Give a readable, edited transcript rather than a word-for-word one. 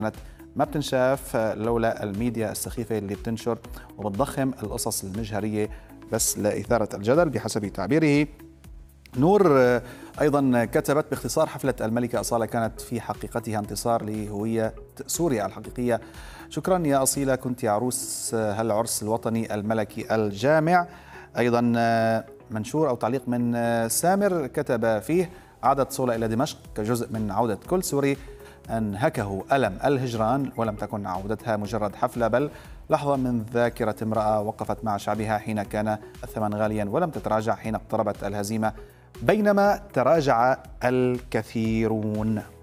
كانت ما بتنشاف لولا الميديا السخيفة اللي بتنشر وبتضخم القصص المجهرية بس لإثارة الجدل بحسب تعبيره. نور أيضا كتبت باختصار: حفلة الملكة أصالة كانت في حقيقتها انتصار لهوية سوريا الحقيقية. شكرا يا أصيلة، كنت عروس هالعرس الوطني الملكي الجامع. أيضا منشور أو تعليق من سامر كتب فيه: عادت صولة إلى دمشق كجزء من عودة كل سوري أنهكه ألم الهجران، ولم تكن عودتها مجرد حفلة بل لحظة من ذاكرة امرأة وقفت مع شعبها حين كان الثمن غاليا، ولم تتراجع حين اقتربت الهزيمة بينما تراجع الكثيرون.